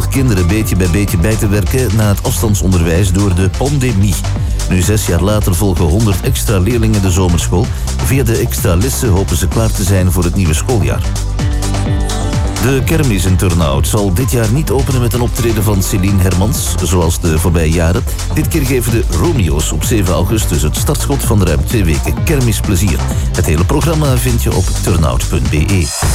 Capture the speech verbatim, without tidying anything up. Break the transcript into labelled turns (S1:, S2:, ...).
S1: twintig kinderen beetje bij beetje bij te werken na het afstandsonderwijs door de pandemie. Nu zes jaar later volgen honderd extra leerlingen de zomerschool. Via de extra lessen hopen ze klaar te zijn voor het nieuwe schooljaar. De kermis in Turnhout zal dit jaar niet openen met een optreden van Céline Hermans, zoals de voorbije jaren. Dit keer geven de Romeo's op zeven augustus het startschot van ruim twee weken kermisplezier. Het hele programma vind je op turnhout punt be.